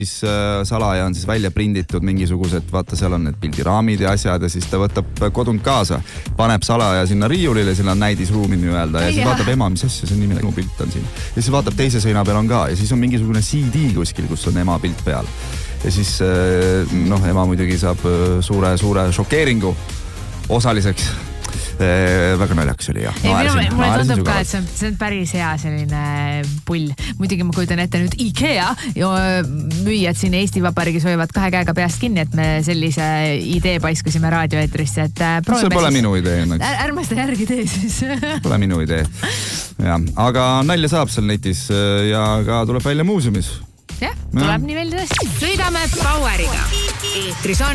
siis salaja on siis välja prinditud mingisugused, vaata seal on need pildiraamid ja asjad ja siis ta võtab kodunt kaasa, paneb salaja sinna riiulile, seal on näidisruumi nii-öelda ja siis vaatab ema, mis asja, see on nii pilt on siin. Ja siis vaatab teise seina peal on ka ja siis on mingisugune CD kuskil, kus on ema pilt peal. Ja siis ema muidugi saab suure šokeeringu osaliseks. Väga naljakas oli, jah. Mulle tundub ka, et see on päris hea selline pull. Muidugi ma kujutan ette nüüd IKEA müüjad siin Eesti Vabariigis hoivad 2 käega peast kinni, et me sellise idee paiskusime raadioeetrisse. See pole minu idee õnneks. Ärme seda järgi tee siis. Pole minu idee. Aga nalja saab seal netis ja ka tuleb välja muuseumis. Jah, tuleb nii välja tõesti. Sõidame Poweriga. Eetris on